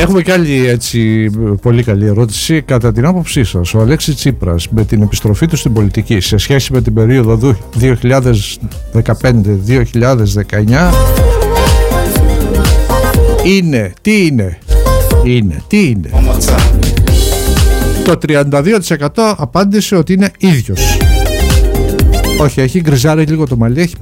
Έχουμε και άλλη έτσι πολύ καλή ερώτηση. Κατά την άποψή σας, ο Αλέξης Τσίπρας με την επιστροφή του στην πολιτική σε σχέση με την περίοδο 2015-2019 τι είναι? Το 32% απάντησε ότι είναι ίδιος. Όχι, έχει γκριζάρει λίγο το μαλλί, έχει